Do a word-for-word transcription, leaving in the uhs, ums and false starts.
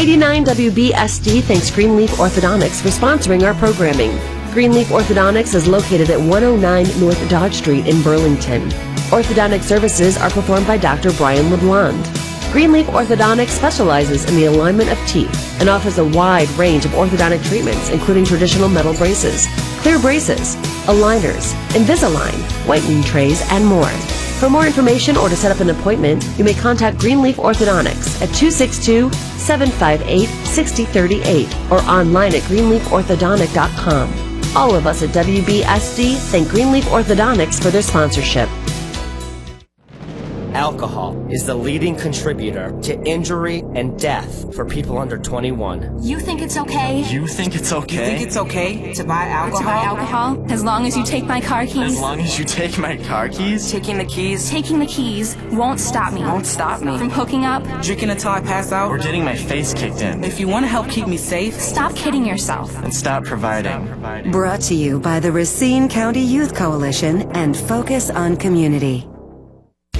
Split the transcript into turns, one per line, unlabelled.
eighty-nine W B S D thanks Greenleaf Orthodontics for sponsoring our programming. Greenleaf Orthodontics is located at one oh nine North Dodge Street in Burlington. Orthodontic services are performed by Doctor Brian LeBlond. Greenleaf Orthodontics specializes in the alignment of teeth and offers a wide range of orthodontic treatments, including traditional metal braces, clear braces, aligners, Invisalign, whitening trays, and more. For more information or to set up an appointment, you may contact Greenleaf Orthodontics at two six two, seven five eight, six zero three eight or online at greenleaf orthodontic dot com. All of us at W B S D thank Greenleaf Orthodontics for their sponsorship.
Alcohol is the leading contributor to injury and death for people under twenty-one.
You think it's okay?
You think it's okay?
You think it's okay to buy alcohol?
To buy alcohol? As long as you take my car keys?
As long as you take my car keys?
Taking the keys?
Taking the keys won't stop me.
Won't stop me.
From hooking up?
Drinking until I pass out?
Or getting my face kicked in?
If you want to help keep me safe,
stop kidding yourself.
And stop providing.
Brought to you by the Racine County Youth Coalition and Focus on Community.